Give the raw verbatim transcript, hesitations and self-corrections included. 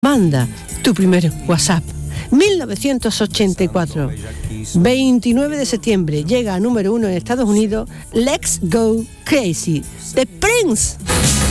Manda tu primer WhatsApp. mil novecientos ochenta y cuatro, veintinueve de septiembre, llega a número uno en Estados Unidos, Let's Go Crazy, de Prince.